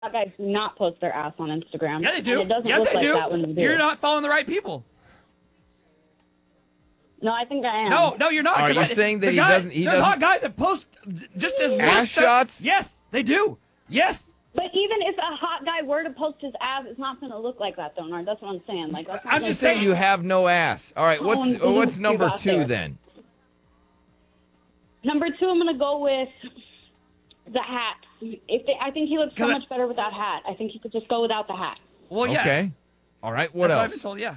hot guys do not post their ass on Instagram. Yeah, they do. And it doesn't Yeah, look they like do. that when you do. You're not following the right people. No, I think I am. No, you're not. Are you saying that there's hot guys that post just as ass shots? Yes, they do. Yes. But even if a hot guy were to post his ass, it's not going to look like that, though, Nard. That's what I'm saying. Like, that's not I'm just saying you have no ass. All right, what's number 2 then? Number 2, I'm going to go with the hat. I think he looks so much better with that hat. I think he could just go without the hat. Well, yeah. Okay. All right, what That's else? What I've been told, yeah.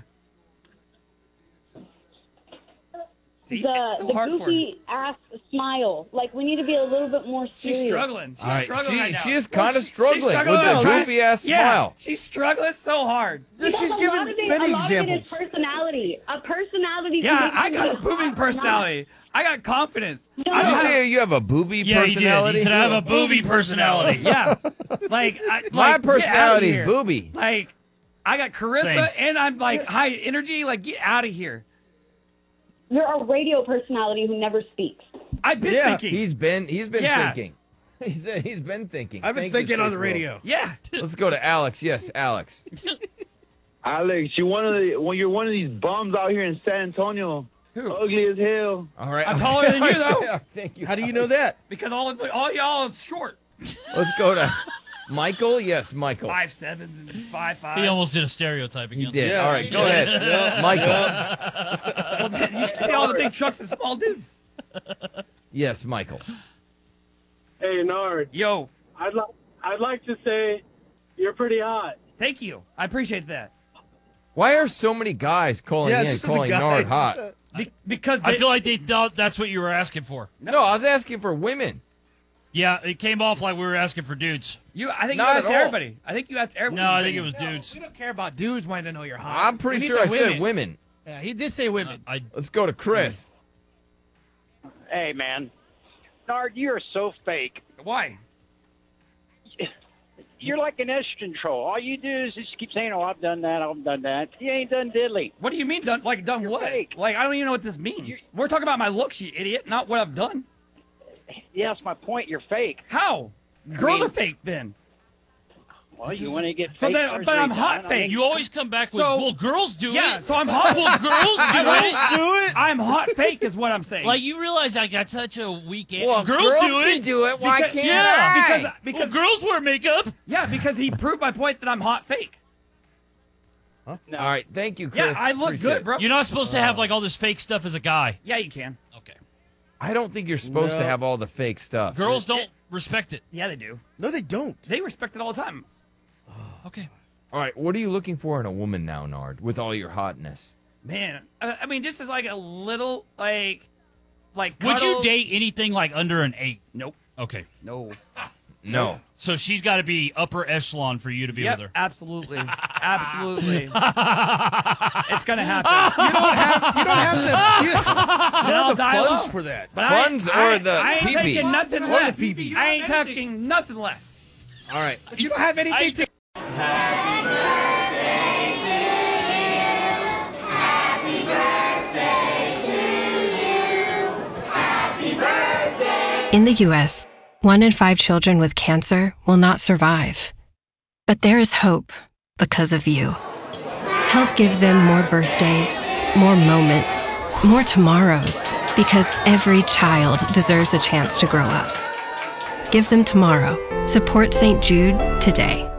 See, the so hard goofy ass smile. Like, we need to be a little bit more serious. She's struggling. She's struggling right now. She is kind of struggling with the goofy ass smile. She's struggling so hard. She's giving many examples. Personality. A personality. Yeah, I got a booming personality. I got confidence. Did you say you have a booby personality? He said I have a booby personality. Yeah. My personality is booby. Like, I got charisma and I'm like high energy. Like, get out of here. You're a radio personality who never speaks. I've been thinking. He's been thinking. He's been thinking. I've been thinking on the radio. Yeah. Let's go to Alex. Yes, Alex. Alex, you're one of these bums out here in San Antonio. Who? Ugly as hell. All right. I'm taller than you, though. Thank you. How do you know that? Because all y'all are short. Let's go to Michael. Yes, Michael. 5'7" and 5'5". He almost did a stereotype again. He did. All right, go ahead. Michael. Well, you should see all the big trucks and small dudes. Yes, Michael. Hey, Nard. Yo. I'd like to say you're pretty hot. Thank you. I appreciate that. Why are so many guys calling Nard hot? Because I feel like they thought that's what you were asking for. No, I was asking for women. Yeah, it came off like we were asking for dudes. I think Not you asked at all. everybody. I think you asked everybody. No, I think it was dudes. We don't care about dudes wanting to know you're hot. I'm pretty sure I said women. Yeah, he did say women. Let's go to Chris. Hey, man. Nard, you're so fake. Why? You're like an estrogen troll. All you do is just keep saying, "Oh, I've done that. I've done that." You ain't done diddly. What do you mean done? Like done what? Fake. Like I don't even know what this means. We're talking about my looks, you idiot, not what I've done. Yeah, that's my point. You're fake. How? Girls are fake then. Well, you want to get So fake then, surgery but I'm done, hot I fake. mean, You always come back with, well, girls do yeah, it. so I'm hot. Well, girls do it. I'm hot fake is what I'm saying. Like, you realize I got such a weak answer. Well, girls can do it. Why can't I? Because girls wear makeup. Yeah, because he proved my point that I'm hot fake. Huh? All right, thank you, Chris. Yeah, I look Appreciate good, it. bro. You're not supposed to have, like, all this fake stuff as a guy. Yeah, you can. Okay. I don't think you're supposed to have all the fake stuff. Girls don't respect it. Yeah, they do. No, they don't. They respect it all the time. Okay. All right, what are you looking for in a woman now, Nard, with all your hotness? Man, I mean, just as like a little, like Would cuddles. you date anything like under an 8? Nope. Okay. No. No. So she's got to be upper echelon for you to be Yep, with her. absolutely. Absolutely. It's going to happen. You don't have the die funds low. for that. But Funds or the I ain't pee-pee? taking nothing Or the less. pee-pee. I ain't taking nothing less. All right. You don't have anything to. In the U.S., 1 in 5 children with cancer will not survive. But there is hope because of you. Help give them more birthdays, more moments, more tomorrows, because every child deserves a chance to grow up. Give them tomorrow. Support St. Jude today.